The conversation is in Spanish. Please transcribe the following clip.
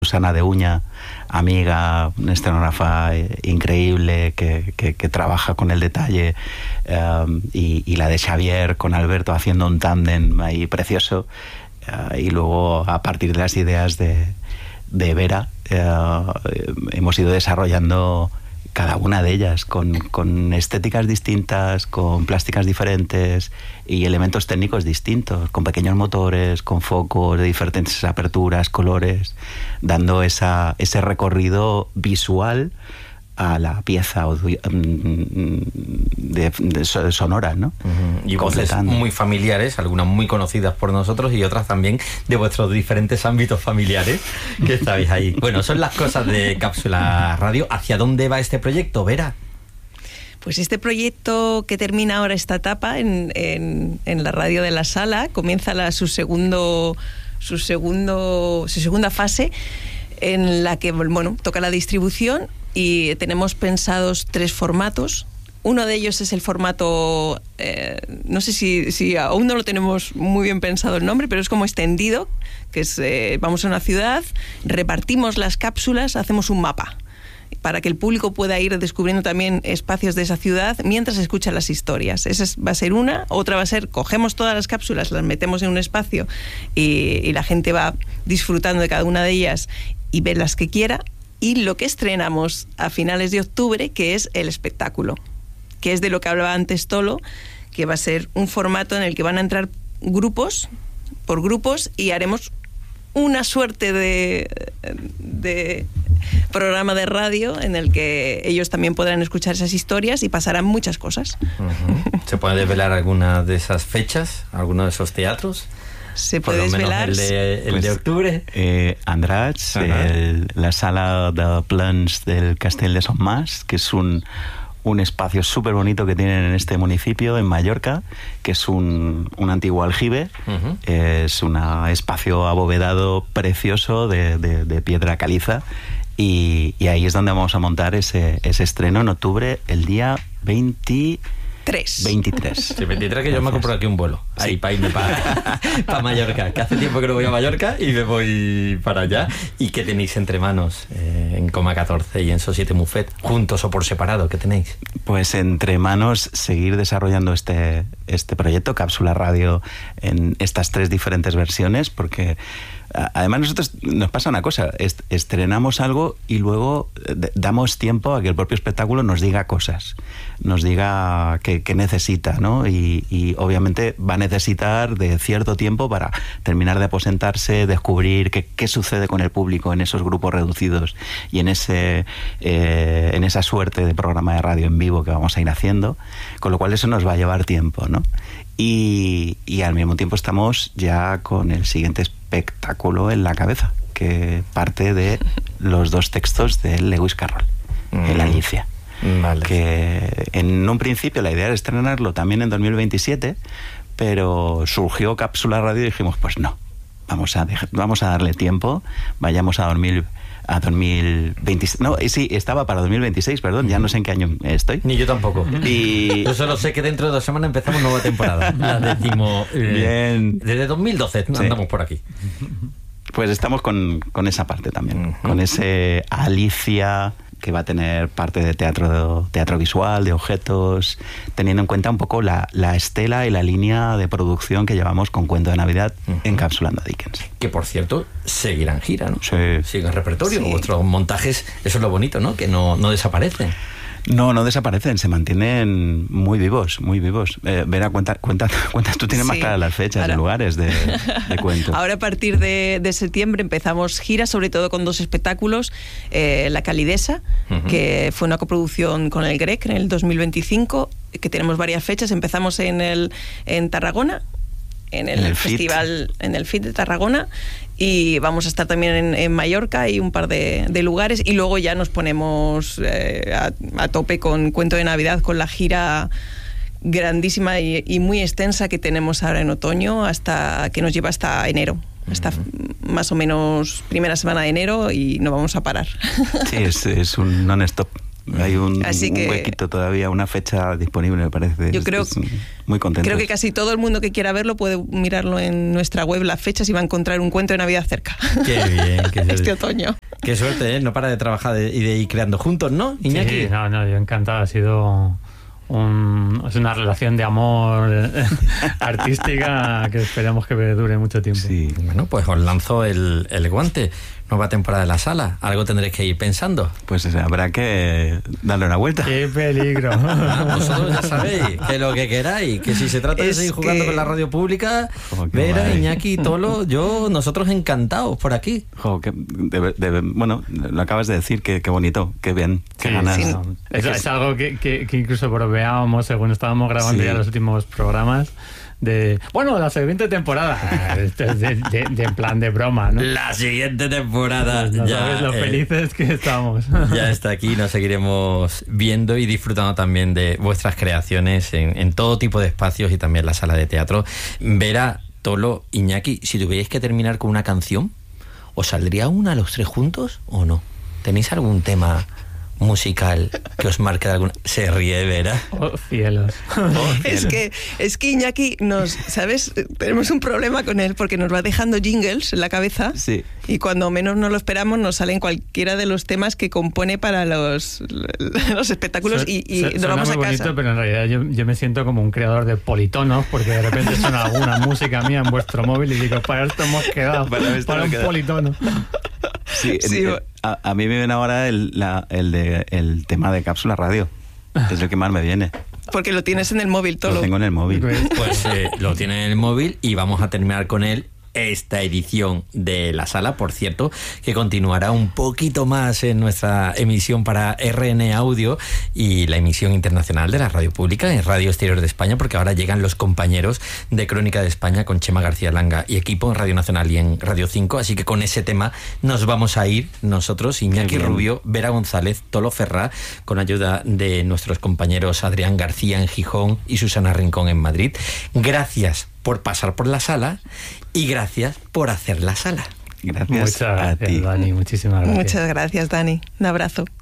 Susana de Uña, amiga, una escenógrafa increíble que trabaja con el detalle, y la de Xavier con Alberto haciendo un tándem ahí precioso, y luego a partir de las ideas de Vera hemos ido desarrollando cada una de ellas con estéticas distintas, con plásticas diferentes y elementos técnicos distintos, con pequeños motores, con focos de diferentes aperturas, colores, dando ese recorrido visual a la pieza sonora, ¿no? Y voces muy familiares, algunas muy conocidas por nosotros y otras también de vuestros diferentes ámbitos familiares que estáis ahí. Bueno, son las cosas de Cápsula Radio. ¿Hacia dónde va este proyecto, Vera? Pues este proyecto que termina ahora esta etapa en la radio de la Sala, comienza su segunda fase, en la que, bueno, toca la distribución, y tenemos pensados 3 formatos. Uno de ellos es el formato, no sé si aún no lo tenemos muy bien pensado el nombre, pero es como extendido, que es, vamos a una ciudad, repartimos las cápsulas, hacemos un mapa, para que el público pueda ir descubriendo también espacios de esa ciudad mientras escucha las historias. Esa va a ser una. Otra va a ser, cogemos todas las cápsulas, las metemos en un espacio y la gente va disfrutando de cada una de ellas y ve las que quiera. Y lo que estrenamos a finales de octubre, que es el espectáculo, que es de lo que hablaba antes Tolo, que va a ser un formato en el que van a entrar grupos por grupos y haremos una suerte de programa de radio en el que ellos también podrán escuchar esas historias y pasarán muchas cosas. ¿Se puede desvelar alguna de esas fechas, alguno de esos teatros? Se puede desvelar. El de octubre. Andratx, la sala de plans del Castell de Son Mas, que es un espacio súper bonito que tienen en este municipio, en Mallorca, que es un antiguo aljibe. Es un espacio abovedado precioso de piedra caliza, y ahí es donde vamos a montar ese estreno en octubre, el día 23. Sí, 23, que yo me compro aquí un vuelo. Ahí, para irme para Mallorca. Que hace tiempo que no voy a Mallorca y me voy para allá. ¿Y qué tenéis entre manos en Coma 14 y en Societe Muffet? ¿Juntos o por separado? ¿Qué tenéis? Pues entre manos seguir desarrollando este proyecto, Cápsula Radio, en estas 3 diferentes versiones, porque además nosotros nos pasa una cosa, estrenamos algo y luego damos tiempo a que el propio espectáculo nos diga cosas, nos diga qué necesita, ¿no? Y obviamente va a necesitar de cierto tiempo para terminar de aposentarse, descubrir qué sucede con el público en esos grupos reducidos y en esa suerte de programa de radio en vivo que vamos a ir haciendo, con lo cual eso nos va a llevar tiempo, ¿no? Y al mismo tiempo estamos ya con el siguiente espectáculo en la cabeza, que parte de los 2 textos de Lewis Carroll, El Alicia. Vale. Que en un principio la idea era estrenarlo también en 2027, pero surgió Cápsula Radio y dijimos, pues no, vamos a darle tiempo, vayamos a 2026. No, sí, estaba para 2026, perdón, ya no sé en qué año estoy. Ni yo tampoco. Yo solo sé que dentro de 2 semanas empezamos nueva temporada. La decimos. Bien. Desde 2012 andamos por aquí. Pues estamos con esa parte también, con ese Alicia, que va a tener parte de teatro visual, de objetos, teniendo en cuenta un poco la estela y la línea de producción que llevamos con Cuento de Navidad encapsulando a Dickens. Que, por cierto, seguirá en gira, ¿no? Sí. Sigue en repertorio. Sí. Vuestros montajes, eso es lo bonito, ¿no? Que no desaparecen. No desaparecen, se mantienen muy vivos, muy vivos. Vera, cuenta, tú tienes más claras las fechas y lugares de Cuento. Ahora, a partir de septiembre empezamos gira, sobre todo con 2 espectáculos. La Calidesa, que fue una coproducción con el GREC en el 2025, que tenemos varias fechas. Empezamos en Tarragona, en el festival, en el FIT de Tarragona, y vamos a estar también en Mallorca y un par de lugares, y luego ya nos ponemos a tope con Cuento de Navidad, con la gira grandísima y muy extensa que tenemos ahora en otoño, que nos lleva hasta enero, hasta más o menos primera semana de enero, y no vamos a parar. Sí, es un non-stop. Hay un huequito todavía, una fecha disponible, me parece. Yo creo, muy contento. Creo que casi todo el mundo que quiera verlo puede mirarlo en nuestra web, las fechas, y va a encontrar un cuento de Navidad cerca. Qué bien, qué suerte. Este otoño. Qué suerte, ¿eh? No para de trabajar y de ir creando juntos, ¿no, Iñaki? Sí, no, yo encantado. Ha sido es una relación de amor artística que esperamos que dure mucho tiempo. Sí. Bueno, pues os lanzo el guante. Nueva temporada de la sala. Algo tendréis que ir pensando. Pues habrá que darle una vuelta. ¡Qué peligro! Vosotros ya sabéis que lo que queráis, que si se trata de seguir jugando con la radio pública, Vera, guay. Iñaki, Tolo, nosotros encantados por aquí. Bueno, lo acabas de decir, qué bonito, qué bien, qué ganas. Sí. Es algo que incluso bromeábamos según estábamos grabando ya los últimos programas. La siguiente temporada. En plan de broma, ¿no? La siguiente temporada. No ya sabes lo felices que estamos. Ya está aquí, nos seguiremos viendo y disfrutando también de vuestras creaciones en todo tipo de espacios y también la sala de teatro. Vera, Tolo, Iñaki, si tuvierais que terminar con una canción, ¿os saldría una los tres juntos o no? ¿Tenéis algún tema musical que os marque de alguna? Se ríe, Vera. Oh, cielos. Es que Iñaki ¿sabes? Tenemos un problema con él porque nos va dejando jingles en la cabeza. Sí. Y cuando menos nos lo esperamos nos salen cualquiera de los temas que compone para los espectáculos y nos vamos a muy casa. Bonito, pero en realidad yo me siento como un creador de politonos, porque de repente suena alguna música mía en vuestro móvil y digo, para esto hemos quedado, para un politono. Sí, a mí me viene ahora el tema de Cápsula Radio. Es el que más me viene. Porque lo tienes en el móvil, todo. Lo tengo en el móvil. Pues lo tiene en el móvil y vamos a terminar con él esta edición de la sala, por cierto, que continuará un poquito más en nuestra emisión para RN Audio y la emisión internacional de la radio pública en Radio Exterior de España, porque ahora llegan los compañeros de Crónica de España con Chema García Langa y equipo en Radio Nacional y en Radio 5, así que con ese tema nos vamos a ir nosotros, Iñaki Rubio, Vera González, Tolo Ferrá, con ayuda de nuestros compañeros Adrián García en Gijón y Susana Rincón en Madrid. Gracias por pasar por la sala y gracias por hacer la sala. Gracias. Muchas gracias, a ti. Dani. Muchísimas gracias. Muchas gracias, Dani. Un abrazo.